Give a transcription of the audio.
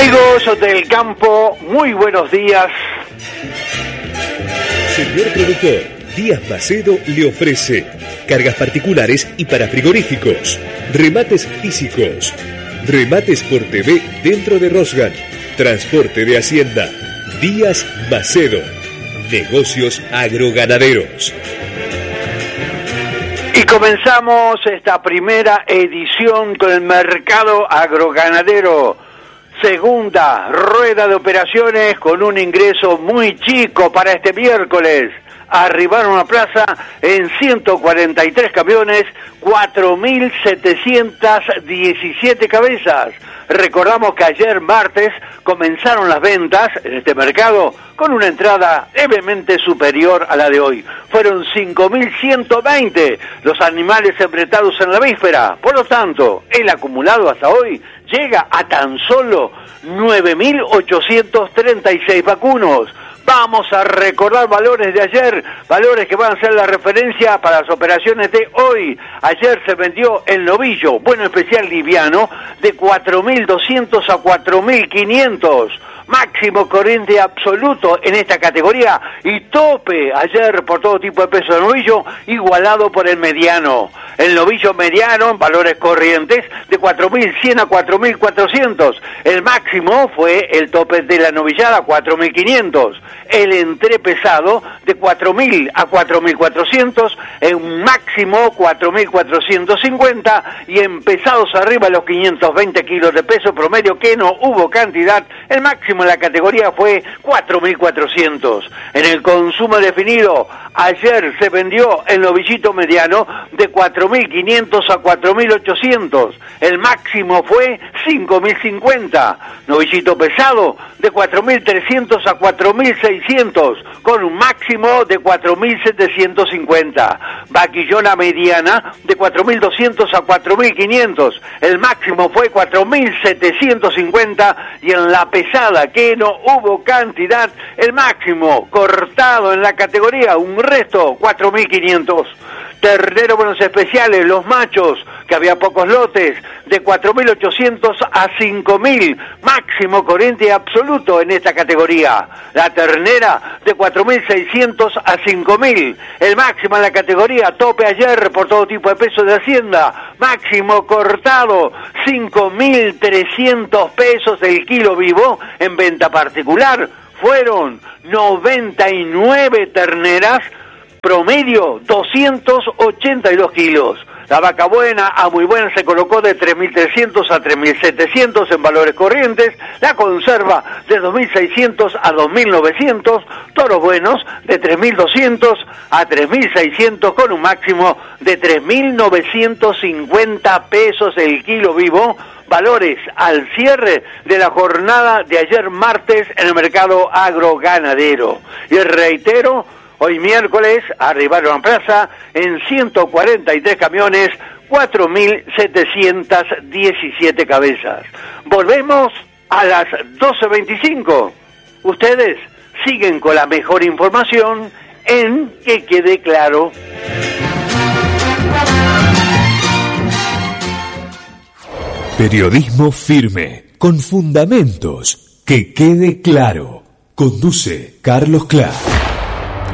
Amigos del campo, muy buenos días. Señor productor, Díaz Macedo le ofrece cargas particulares y para frigoríficos, remates físicos, remates por TV dentro de Rosgan, transporte de hacienda. Díaz Macedo, negocios agroganaderos. Y comenzamos esta primera edición con el mercado agroganadero. Segunda rueda de operaciones con un ingreso muy chico para este miércoles. Arribaron a plaza en 143 camiones, 4.717 cabezas. Recordamos que ayer martes comenzaron las ventas en este mercado con una entrada levemente superior a la de hoy. Fueron 5.120 los animales embretados en la víspera. Por lo tanto, el acumulado hasta hoy llega a tan solo 9.836 vacunos. Vamos a recordar valores de ayer, valores que van a ser la referencia para las operaciones de hoy. Ayer se vendió el novillo, bueno especial liviano, de 4.200 a 4.500. Máximo corriente absoluto en esta categoría y tope ayer por todo tipo de peso de novillo, igualado por el mediano. El novillo mediano en valores corrientes de 4.100 a 4.400. El máximo fue el tope de la novillada, 4.500. El entrepesado de 4.000 a 4.400, en máximo 4.450 y en pesados arriba los 520 kilos de peso promedio, que no hubo cantidad. El máximo en la categoría fue 4.400. En el consumo definido, ayer se vendió el novillito mediano de 4.500 a 4.800. El máximo fue 5.050. Novillito pesado de 4.300 a 4.600, con un máximo de 4.750. Vaquillona mediana de 4.200 a 4.500. El máximo fue 4.750 y en la pesada, que no hubo cantidad, el máximo cortado en la categoría, un resto, 4.500. Ternero buenos especiales, los machos, que había pocos lotes, de 4.800 a 5.000, máximo corriente absoluto en esta categoría. La ternera de 4.600 a 5.000, el máximo en la categoría, tope ayer por todo tipo de pesos de hacienda, máximo cortado, 5.300 pesos el kilo vivo. En venta particular fueron 99 terneras, promedio 282 kilos. La vaca buena a muy buena se colocó de 3.300 a 3.700 en valores corrientes, la conserva de 2.600 a 2.900, toros buenos de 3.200 a 3.600 con un máximo de 3.950 pesos el kilo vivo. Valores al cierre de la jornada de ayer martes en el mercado agroganadero. Y reitero, hoy miércoles arribaron a plaza en 143 camiones, 4.717 cabezas. Volvemos a las 12:25. Ustedes siguen con la mejor información en Que Quede Claro. Periodismo firme, con fundamentos. Que quede claro. Conduce Carlos Clark.